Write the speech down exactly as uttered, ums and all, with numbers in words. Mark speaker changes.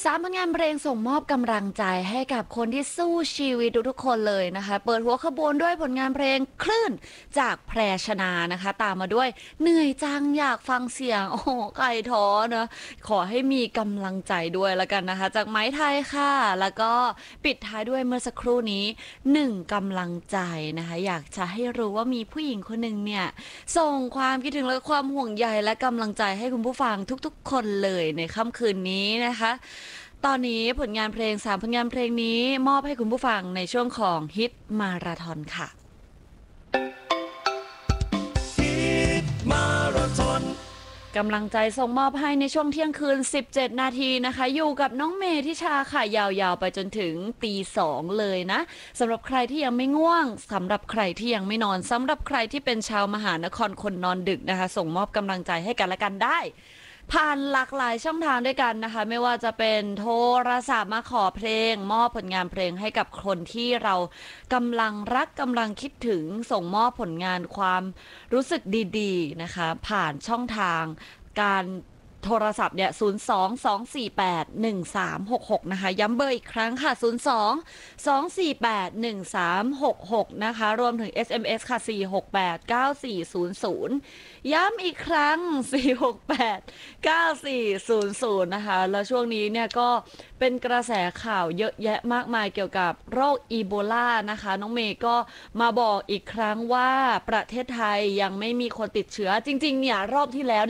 Speaker 1: สามผลงานเพลงส่งมอบกำลังใจให้กับคนที่สู้ชีวิตทุกๆคนเลยนะคะเปิดหัวขบวนด้วยผลงานเพลงคลื่นจากแพรชนานะคะตามมาด้วยเหนื่อยจังอยากฟังเสียงโอ้โหไก่ท้อเนอะขอให้มีกำลังใจด้วยแล้วกันนะคะจากไม้ไทยค่ะแล้วก็ปิดท้ายด้วยเมื่อสักครู่นี้หนึ่งกำลังใจนะคะอยากจะให้รู้ว่ามีผู้หญิงคนหนึ่งเนี่ยส่งความคิดถึงและความห่วงใยและกำลังใจให้คุณผู้ฟังทุกๆคนเลยในค่ำคืนนี้นะคะ ตอนนี้ผลงานเพลงสามผลงานเพลงนี้มอบให้คุณผู้ฟังในช่วงของฮิตมาราธอนค่ะ
Speaker 2: มาราธอน
Speaker 1: กำลังใจส่งมอบให้ในช่วงเที่ยงคืนสิบเจ็ดนาทีนะคะอยู่กับน้องเมทิชาค่ะยาวๆไปจนถึงตีสองเลยนะสำหรับใครที่ยังไม่ง่วงสำหรับใครที่ยังไม่นอนสำหรับใครที่เป็นชาวมหานครคนนอนดึกนะคะส่งมอบกำลังใจให้กันและกันได้ผ่านหลากหลายช่องทางด้วยกันนะคะไม่ว่าจะเป็นโทรศัพท์มาขอเพลงมอบผลงานเพลงให้กับคนที่เรากำลังรักกำลังคิดถึงส่งมอบผลงานความรู้สึกดีๆนะคะผ่านช่องทางการโทรศัพท์เนี่ยศูนย์ สอง สอง สี่ แปด หนึ่ง สาม หก หกนะคะย้ำเบอร์อีกครั้งค่ะศูนย์ สอง สอง สี่ แปด หนึ่ง สาม หก หกนะคะรวมถึง เอส เอ็ม เอส ค่ะสี่ หก แปด เก้า สี่ ศูนย์ ศูนย์ย้ำอีกครั้งสี่ หก แปด เก้า สี่ ศูนย์ ศูนย์นะคะแล้วช่วงนี้เนี่ยก็เป็นกระแสข่าวเยอะแยะมากมายเกี่ยวกับโรคอีโบลานะคะน้องเมย์ก็มาบอกอีกครั้งว่าประเทศไทยยังไม่มีคนติดเชื้อจริงๆเนี่ยรอบที่แล้ว